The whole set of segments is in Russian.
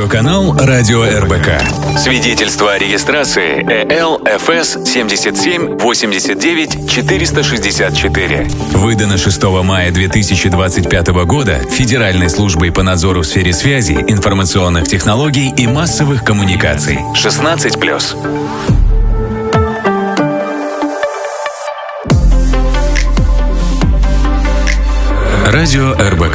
Видеоканал «Радио РБК». Свидетельство о регистрации ЭЛ-ФС 77 89 464. Выдано 6 мая 2025 года Федеральной службой по надзору в сфере связи, информационных технологий и массовых коммуникаций. 16+. Радио РБК.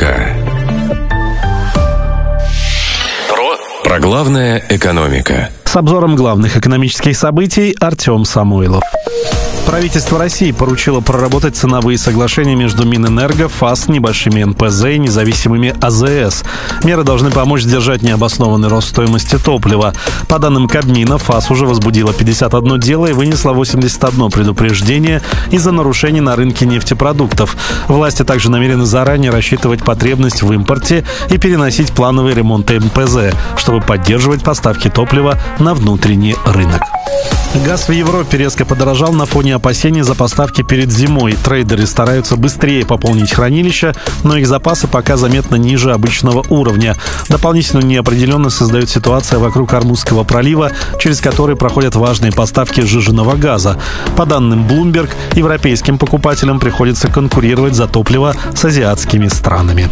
Про главное экономика. С обзором главных экономических событий Артем Самойлов. Правительство России поручило проработать ценовые соглашения между Минэнерго, ФАС, небольшими НПЗ и независимыми АЗС. Меры должны помочь сдержать необоснованный рост стоимости топлива. По данным Кабмина, ФАС уже возбудила 51 дело и вынесла 81 предупреждение из-за нарушений на рынке нефтепродуктов. Власти также намерены заранее рассчитывать потребность в импорте и переносить плановые ремонты НПЗ, чтобы поддерживать поставки топлива на внутренний рынок. Газ в Европе резко подорожал на фоне опасений за поставки перед зимой. Трейдеры стараются быстрее пополнить хранилища, но их запасы пока заметно ниже обычного уровня. Дополнительную неопределенность создает ситуация вокруг Ормузского пролива, через который проходят важные поставки сжиженного газа. По данным Bloomberg, европейским покупателям приходится конкурировать за топливо с азиатскими странами.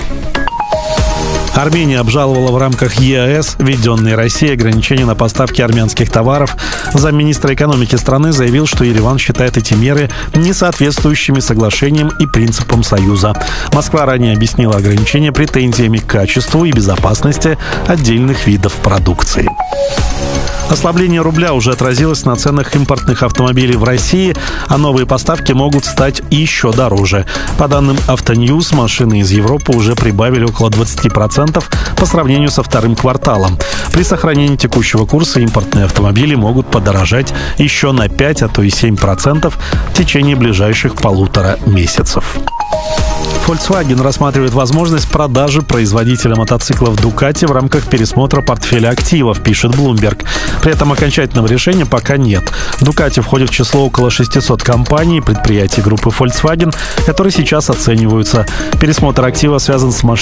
Армения обжаловала в рамках ЕАЭС введенные Россией ограничения на поставки армянских товаров. Замминистра экономики страны заявил, что Ереван считает эти меры несоответствующими соглашениям и принципам Союза. Москва ранее объяснила ограничения претензиями к качеству и безопасности отдельных видов продукции. Ослабление рубля уже отразилось на ценах импортных автомобилей в России, а новые поставки могут стать еще дороже. По данным Автоньюз, машины из Европы уже прибавили около 20% по сравнению со вторым кварталом. При сохранении текущего курса импортные автомобили могут подорожать еще на 5, а то и 7% в течение ближайших 1,5 месяцев. Volkswagen рассматривает возможность продажи производителя мотоциклов Ducati в рамках пересмотра портфеля активов, пишет Bloomberg. При этом окончательного решения пока нет. Ducati входит в число около 600 компаний и предприятий группы Volkswagen, которые сейчас оцениваются. Пересмотр актива связан с